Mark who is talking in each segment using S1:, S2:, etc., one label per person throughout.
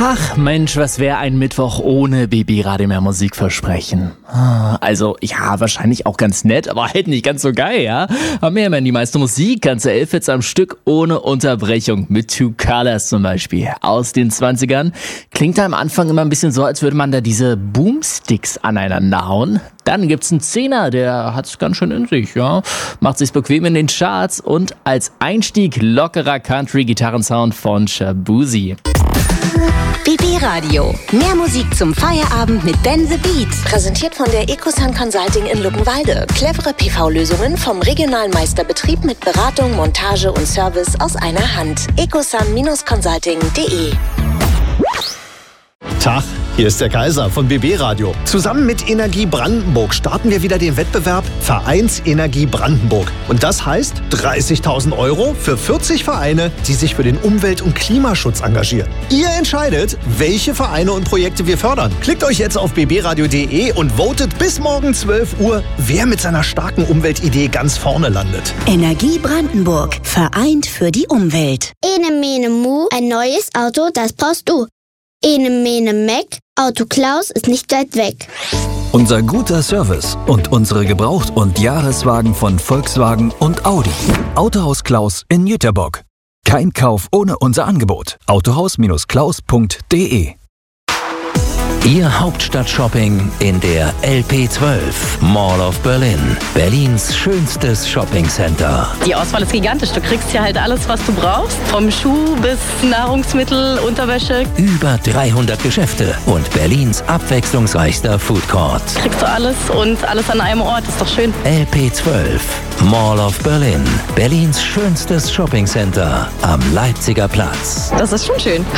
S1: Ach Mensch, was wäre ein Mittwoch ohne BB Radio mehr Musik versprechen? Also, ja, wahrscheinlich auch ganz nett, aber halt nicht ganz so geil, ja? Haben wir ja immer die meiste Musik, ganze 11 Hits am Stück, ohne Unterbrechung, mit Two Colors zum Beispiel, aus den 20ern. Klingt da am Anfang immer ein bisschen so, als würde man da diese Boomsticks aneinander hauen. Dann gibt's einen Zehner, der hat's ganz schön in sich, ja? Macht sich's bequem in den Charts und als Einstieg lockerer Country-Gitarrensound von Shaboozey.
S2: BB Radio. Mehr Musik zum Feierabend mit Ben the Beat. Präsentiert von der Ecosun Consulting in Luckenwalde. Clevere PV-Lösungen vom regionalen Meisterbetrieb mit Beratung, Montage und Service aus einer Hand. ecosun-consulting.de.
S3: Tag, hier ist der Kaiser von BB Radio. Zusammen mit Energie Brandenburg starten wir wieder den Wettbewerb Vereinsenergie Brandenburg. Und das heißt 30.000 € für 40 Vereine, die sich für den Umwelt- und Klimaschutz engagieren. Ihr entscheidet, welche Vereine und Projekte wir fördern. Klickt euch jetzt auf bbradio.de und votet bis morgen 12 Uhr, wer mit seiner starken Umweltidee ganz vorne landet.
S2: Energie Brandenburg. Vereint für die Umwelt.
S4: Ene Mene Mu, ein neues Auto, das brauchst du. Ene Mene Meck, Auto Klaus ist nicht weit weg.
S5: Unser guter Service und unsere Gebraucht- und Jahreswagen von Volkswagen und Audi. Autohaus Klaus in Jüterbock. Kein Kauf ohne unser Angebot. Autohaus-klaus.de.
S6: Ihr Hauptstadt-Shopping in der LP12 Mall of Berlin. Berlins schönstes Shoppingcenter.
S7: Die Auswahl ist gigantisch. Du kriegst hier halt alles, was du brauchst. Vom Schuh bis Nahrungsmittel, Unterwäsche.
S6: Über 300 Geschäfte und Berlins abwechslungsreichster Food Court.
S7: Kriegst du alles und alles an einem Ort. Ist doch schön.
S6: LP12 Mall of Berlin. Berlins schönstes Shoppingcenter am Leipziger Platz.
S7: Das ist schon schön.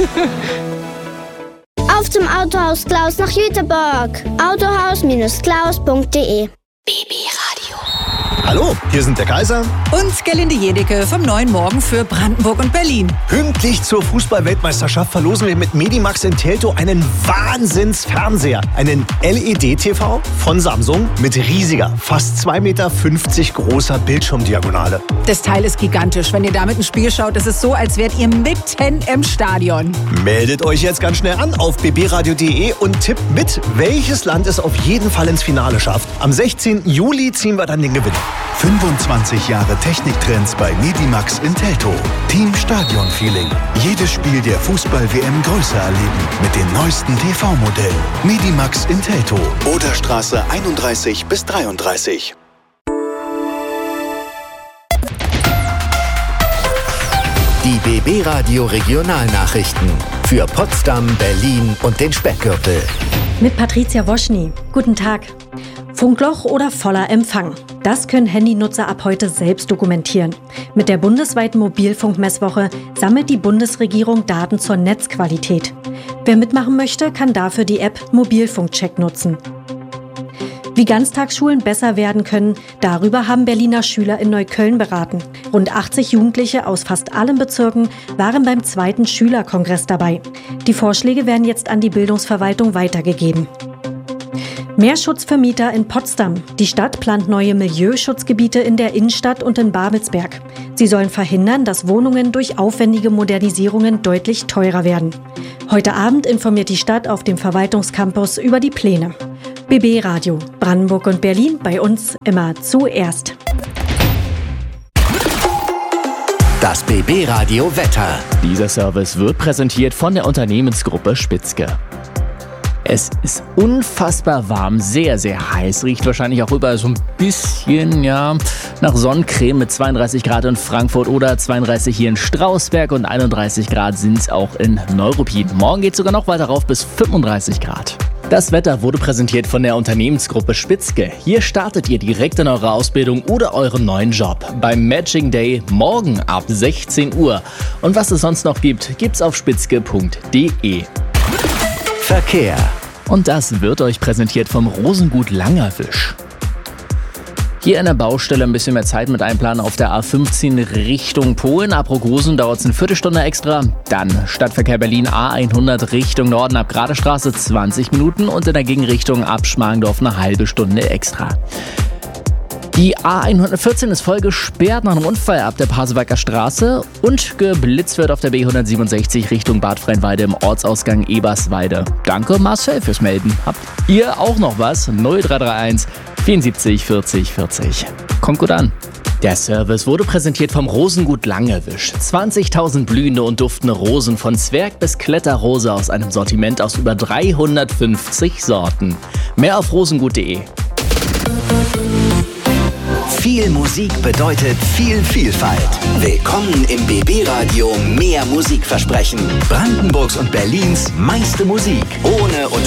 S4: Auf zum Autohaus Klaus nach Jüterbock. Autohaus-klaus.de.
S2: BB Radio.
S3: Hallo, hier sind der Kaiser.
S8: Und Gerlinde Jedecke vom Neuen Morgen für Brandenburg und Berlin.
S3: Pünktlich zur Fußball-Weltmeisterschaft verlosen wir mit Medimax in Teltow einen Wahnsinnsfernseher. Einen LED-TV von Samsung mit riesiger, fast 2,50 Meter großer Bildschirmdiagonale.
S8: Das Teil ist gigantisch. Wenn ihr damit ein Spiel schaut, ist es so, als wärt ihr mitten im Stadion.
S3: Meldet euch jetzt ganz schnell an auf bbradio.de und tippt mit, welches Land es auf jeden Fall ins Finale schafft. Am 16. Juli ziehen wir dann den Gewinner.
S9: 25 Jahre Techniktrends bei Medimax in Teltow. Team Stadion Feeling. Jedes Spiel der Fußball-WM größer erleben mit den neuesten TV-Modellen. Medimax in Teltow. Oderstraße 31 bis 33.
S10: Die BB Radio Regionalnachrichten für Potsdam, Berlin und den Speckgürtel.
S11: Mit Patricia Woschny. Guten Tag. Funkloch oder voller Empfang. Das können Handynutzer ab heute selbst dokumentieren. Mit der bundesweiten Mobilfunkmesswoche sammelt die Bundesregierung Daten zur Netzqualität. Wer mitmachen möchte, kann dafür die App Mobilfunkcheck nutzen. Wie Ganztagsschulen besser werden können, darüber haben Berliner Schüler in Neukölln beraten. Rund 80 Jugendliche aus fast allen Bezirken waren beim 2. Schülerkongress dabei. Die Vorschläge werden jetzt an die Bildungsverwaltung weitergegeben. Mehr Schutz für Mieter in Potsdam. Die Stadt plant neue Milieuschutzgebiete in der Innenstadt und in Babelsberg. Sie sollen verhindern, dass Wohnungen durch aufwendige Modernisierungen deutlich teurer werden. Heute Abend informiert die Stadt auf dem Verwaltungscampus über die Pläne. BB Radio. Brandenburg und Berlin, bei uns immer zuerst.
S10: Das BB Radio Wetter.
S1: Dieser Service wird präsentiert von der Unternehmensgruppe Spitzke. Es ist unfassbar warm, sehr, sehr heiß. Riecht wahrscheinlich auch überall so ein bisschen, ja, nach Sonnencreme mit 32 Grad in Frankfurt oder 32 hier in Strausberg und 31 Grad sind es auch in Neuruppin. Morgen geht es sogar noch weiter rauf bis 35 Grad. Das Wetter wurde präsentiert von der Unternehmensgruppe Spitzke. Hier startet ihr direkt in eurer Ausbildung oder euren neuen Job. Beim Matching Day morgen ab 16 Uhr. Und was es sonst noch gibt, gibt's auf spitzke.de.
S10: Verkehr.
S1: Und das wird euch präsentiert vom Rosengut Langerwisch. Hier an der Baustelle ein bisschen mehr Zeit mit einplanen auf der A15 Richtung Polen. Ab Rogosen dauert es eine Viertelstunde extra. Dann Stadtverkehr Berlin A100 Richtung Norden ab Gradestraße 20 Minuten und in der Gegenrichtung ab Schmargendorf eine halbe Stunde extra. Die A114 ist voll gesperrt nach einem Unfall ab der Pasewalker Straße und geblitzt wird auf der B167 Richtung Bad Freienwalde im Ortsausgang Eberswalde. Danke Marcel fürs Melden. Habt ihr auch noch was? 0331 74 40 40. Kommt gut an. Der Service wurde präsentiert vom Rosengut Langewisch. 20.000 blühende und duftende Rosen von Zwerg bis Kletterrose aus einem Sortiment aus über 350 Sorten. Mehr auf rosengut.de.
S10: Viel Musik bedeutet viel Vielfalt. Willkommen im BB Radio Mehr Musikversprechen. Brandenburgs und Berlins meiste Musik. Ohne